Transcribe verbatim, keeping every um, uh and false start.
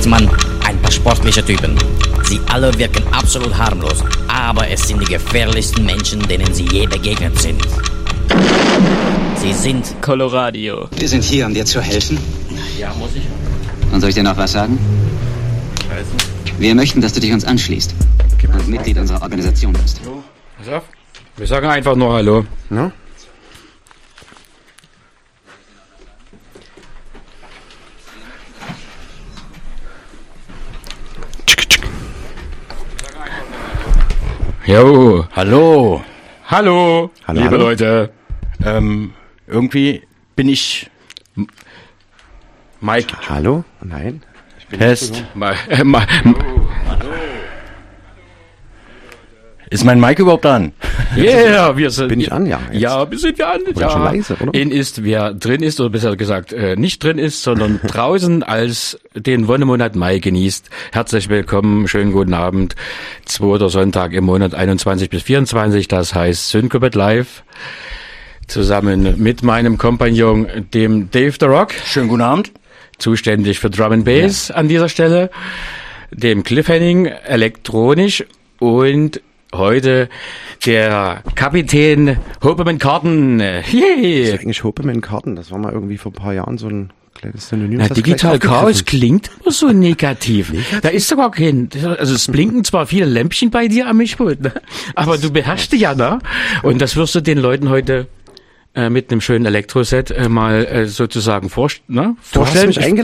Mann, ein paar sportliche Typen. Sie alle wirken absolut harmlos, aber es sind die gefährlichsten Menschen, denen sie je begegnet sind. Sie sind Coloradio. Wir sind hier, um dir zu helfen. Ja, muss ich. Und soll ich dir noch was sagen? Wir möchten, dass du dich uns anschließt und Mitglied unserer Organisation bist. Pass auf. Wir sagen einfach nur Hallo. Ja? Jo, Hallo. hallo, Hallo, liebe hallo. Leute. Ähm, irgendwie bin ich... Mike, Hallo? Nein? Test. Ma, äh, ma, Ist mein Mic überhaupt an? yeah, wir sind. Bin ich an, ja, jetzt. Ja, wir sind wir an. Oder ja. schon leise, oder? In ist, wer drin ist, oder besser gesagt, äh, nicht drin ist, sondern draußen als den Wonnemonat Mai genießt. Herzlich willkommen, schönen guten Abend. Zweiter Sonntag im Monat einundzwanzig bis vierundzwanzig, das heißt Syncopet Live. Zusammen mit meinem Kompagnon, dem Dave the Rock. Schönen guten Abend. Zuständig für Drum and Bass ja. an dieser Stelle, dem Cliff Henning elektronisch und heute der Kapitän Hopeman Karten. Yay! Das ist eigentlich Hopeman Karten. Das war mal irgendwie vor ein paar Jahren so ein kleines Synonym. Na, das Digital gleich Chaos aufgegriffen. klingt immer so negativ. Da ist sogar kein, also es blinken zwar viele Lämpchen bei dir am Mischpult, ne? Aber du beherrschst dich ja, ne? Und das wirst du den Leuten heute äh, mit einem schönen Elektroset äh, mal äh, sozusagen vor, ne? Du hast vorstellen. mich eingeladen.